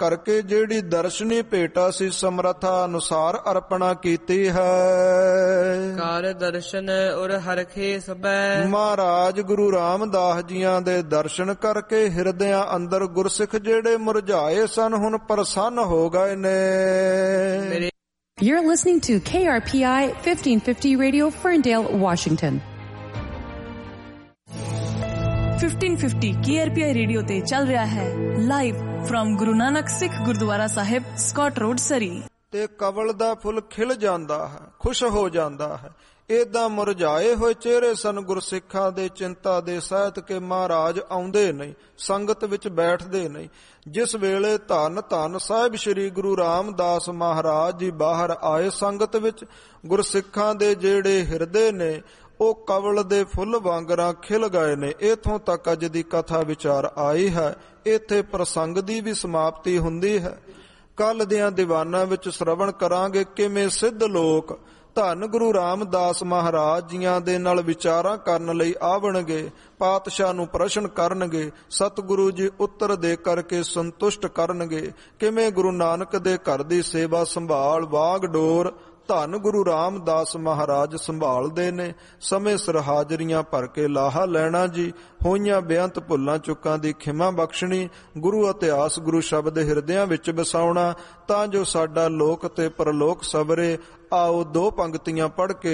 ਕਰਕੇ ਜਿਹੜੀ ਦਰਸ਼ਨੀ ਭੇਟਾ ਸੀ ਸਮਰੱਥਾ ਅਨੁਸਾਰ ਅਰਪਣਾ ਕੀਤੀ ਹੈ। ਕਰ ਦਰਸ਼ਨ ਔਰ ਹਰਖੇ ਸਭੈ। ਮਹਾਰਾਜ ਗੁਰੂ ਰਾਮਦਾਸ ਜੀਆਂ ਦੇ ਦਰਸ਼ਨ ਕਰਕੇ ਹਿਰਦਿਆਂ ਅੰਦਰ ਗੁਰਸਿੱਖ ਜਿਹੜੇ ਮੁਰਝਾਏ ਸਨ ਹੁਣ ਪ੍ਰਸੰਨ ਹੋ ਗਏ ਨੇ। You're listening to KRPI 1550 Radio, Ferndale, Washington. 1550 KRPI radio ਤੇ ਚੱਲ ਰਿਹਾ ਹੈ ਲਾਈਵ ਫਰਮ ਗੁਰੂ ਨਾਨਕ ਸਿੱਖ ਗੁਰਦੁਆਰਾ ਸਾਹਿਬ, ਸਕਾਟ ਰੋਡ, ਸਰੀ। ਤੇ ਕਵਲ ਦਾ ਫੁੱਲ ਖਿਲ ਜਾਂਦਾ ਹੈ, ਖੁਸ਼ ਹੋ ਜਾਂਦਾ ਹੈ। ਏਦਾਂ ਮੁਰਝਾਏ ਹੋਏ ਚਿਹਰੇ ਸਨ ਗੁਰਸਿੱਖਾਂ ਦੇ, ਚਿੰਤਾ ਦੇ ਸਹਿਤ ਕੇ ਮਹਾਰਾਜ ਆਉਂਦੇ ਨਹੀਂ, ਸੰਗਤ ਵਿੱਚ ਬੈਠਦੇ ਨਹੀਂ। ਜਿਸ ਵੇਲੇ ਧੰਨ ਧੰਨ ਸਾਹਿਬ ਸ੍ਰੀ ਗੁਰੂ ਰਾਮਦਾਸ ਮਹਾਰਾਜ ਜੀ ਬਾਹਰ ਆਏ ਸੰਗਤ ਵਿੱਚ, ਗੁਰਸਿੱਖਾਂ ਦੇ ਜਿਹੜੇ ਹਿਰਦੇ ਨੇ ਉਹ ਕਵਲ ਦੇ ਫੁੱਲ ਵਾਂਗਰਾਂ ਖਿਲ ਗਏ ਨੇ। ਇਥੋਂ ਤੱਕ ਅੱਜ ਦੀ ਕਥਾ ਵਿਚਾਰ ਆਈ ਹੈ। ਇੱਥੇ ਪ੍ਰਸੰਗ ਦੀ ਵੀ ਸਮਾਪਤੀ ਹੁੰਦੀ ਹੈ। ਕੱਲ ਦੀਆਂ ਦੀਵਾਨਾਂ ਵਿੱਚ ਸ਼ਰਵਣ ਕਰਾਂਗੇ ਕਿਵੇਂ ਸਿੱਧ ਲੋਕ ਧੰਨ ਗੁਰੂ ਰਾਮਦਾਸ ਮਹਾਰਾਜ ਜੀਆਂ ਦੇ ਨਾਲ ਵਿਚਾਰਾਂ ਕਰਨ ਲਈ ਆਵਣਗੇ, ਪਾਤਸ਼ਾਹ ਨੂੰ ਪ੍ਰਸ਼ਨ ਕਰਨਗੇ, ਸਤਿਗੁਰੂ ਜੀ ਉੱਤਰ ਦੇ ਕਰਕੇ ਸੰਤੁਸ਼ਟ ਕਰਨਗੇ। ਕਿਵੇਂ ਗੁਰੂ ਨਾਨਕ ਦੇ ਘਰ ਦੀ ਸੇਵਾ ਸੰਭਾਲ ਵਾਗ ਡੋਰ ਧੰਨ ਗੁਰੂ ਰਾਮਦਾਸ ਮਹਾਰਾਜ ਸੰਭਾਲਦੇ ਨੇ। ਸਮੇਂ ਸਿਰ ਹਾਜ਼ਰੀਆਂ ਭਰ ਕੇ ਲਾਹਾ ਲੈਣਾ ਜੀ। ਹੋਈਆਂ ਬੇਅੰਤ ਭੁੱਲਾਂ ਚੁੱਕਾਂ ਦੀ ਖਿਮਾ ਬਖਸ਼ਣੀ। ਗੁਰੂ ਇਤਿਹਾਸ ਗੁਰੂ ਸ਼ਬਦ ਹਿਰਦਿਆਂ ਵਿੱਚ ਵਸਾਉਣਾ ਤਾਂ ਜੋ ਸਾਡਾ ਲੋਕ ਤੇ ਪਰਲੋਕ ਸਵਰੇ। ਆਓ ਦੋ ਪੰਕਤੀਆਂ ਪੜ੍ਹ ਕੇ